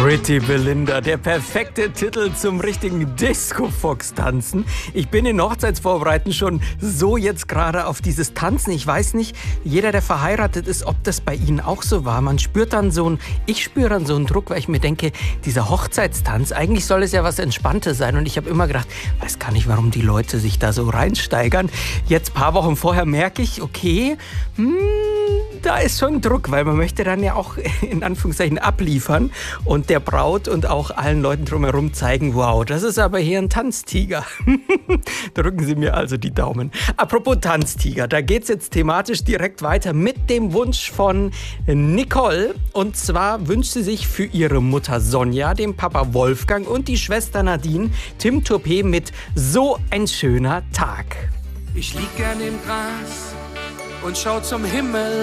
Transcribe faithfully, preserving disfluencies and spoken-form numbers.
Pretty Belinda, der perfekte Titel zum richtigen Disco-Fox-Tanzen. Ich bin in Hochzeitsvorbereiten schon so jetzt gerade auf dieses Tanzen. Ich weiß nicht, jeder, der verheiratet ist, ob das bei Ihnen auch so war. Man spürt dann so einen, ich spüre dann so einen Druck, weil ich mir denke, dieser Hochzeitstanz, eigentlich soll es ja was Entspanntes sein. Und ich habe immer gedacht, weiß gar nicht, warum die Leute sich da so reinsteigern. Jetzt, paar Wochen vorher, merke ich, okay, hm, da ist schon Druck, weil man möchte dann ja auch in Anführungszeichen abliefern und der Braut und auch allen Leuten drumherum zeigen, wow, das ist aber hier ein Tanztiger. Drücken Sie mir also die Daumen. Apropos Tanztiger, da geht's jetzt thematisch direkt weiter mit dem Wunsch von Nicole. Und zwar wünscht sie sich für ihre Mutter Sonja, den Papa Wolfgang und die Schwester Nadine Tim Toupé mit So ein schöner Tag. Ich lieg gern im Gras und schau zum Himmel